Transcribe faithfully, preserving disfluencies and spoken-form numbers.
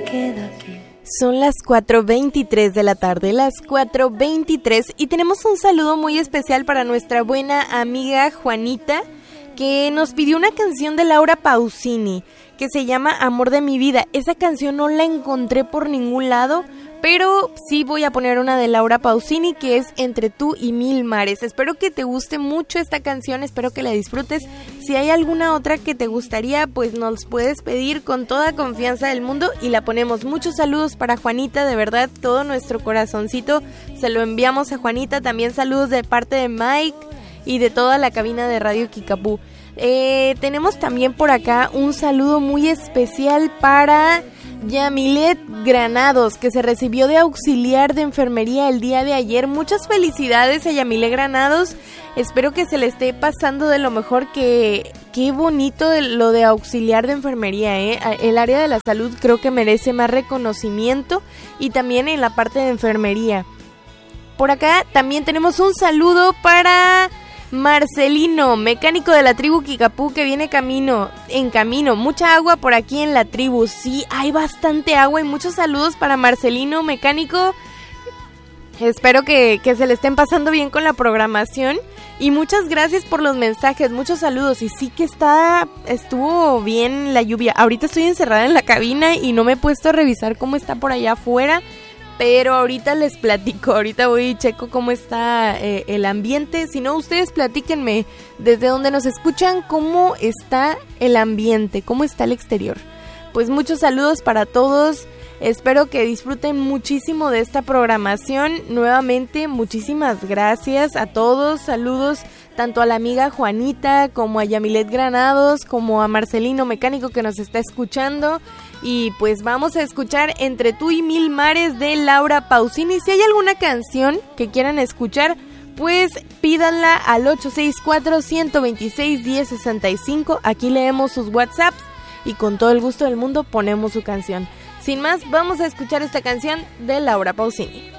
queda aquí. Son las cuatro veintitrés de la tarde, las cuatro veintitrés, y tenemos un saludo muy especial para nuestra buena amiga Juanita, que nos pidió una canción de Laura Pausini, que se llama Amor de mi vida. Esa canción no la encontré por ningún lado, pero sí voy a poner una de Laura Pausini, que es Entre tú y mil mares. Espero que te guste mucho esta canción, espero que la disfrutes. Si hay alguna otra que te gustaría, pues nos puedes pedir con toda confianza del mundo y la ponemos. Muchos saludos para Juanita, de verdad, todo nuestro corazoncito se lo enviamos a Juanita. También saludos de parte de Mike y de toda la cabina de Radio Kikapú. Eh, tenemos también por acá un saludo muy especial para Yamilet Granados, que se recibió de auxiliar de enfermería el día de ayer. Muchas felicidades a Yamilet Granados, espero que se le esté pasando de lo mejor. Que qué bonito lo de auxiliar de enfermería, ¿eh? El área de la salud creo que merece más reconocimiento, y también en la parte de enfermería. Por acá también tenemos un saludo para Marcelino, mecánico de la tribu Kikapú, que viene camino, en camino. Mucha agua por aquí en la tribu. Sí, hay bastante agua, y muchos saludos para Marcelino, mecánico. Espero que, que se le estén pasando bien con la programación. Y muchas gracias por los mensajes, muchos saludos. Y sí que está, estuvo bien la lluvia. Ahorita estoy encerrada en la cabina y no me he puesto a revisar cómo está por allá afuera, pero ahorita les platico, ahorita voy y checo cómo está eh, el ambiente. Si no, ustedes platíquenme desde donde nos escuchan cómo está el ambiente, cómo está el exterior. Pues muchos saludos para todos, espero que disfruten muchísimo de esta programación. Nuevamente, muchísimas gracias a todos, saludos tanto a la amiga Juanita, como a Yamilet Granados, como a Marcelino Mecánico que nos está escuchando. Y pues vamos a escuchar Entre tú y mil mares de Laura Pausini. Si hay alguna canción que quieran escuchar, pues pídanla al ocho seis cuatro, uno dos seis, uno cero seis cinco. Aquí leemos sus WhatsApps y con todo el gusto del mundo ponemos su canción. Sin más, vamos a escuchar esta canción de Laura Pausini.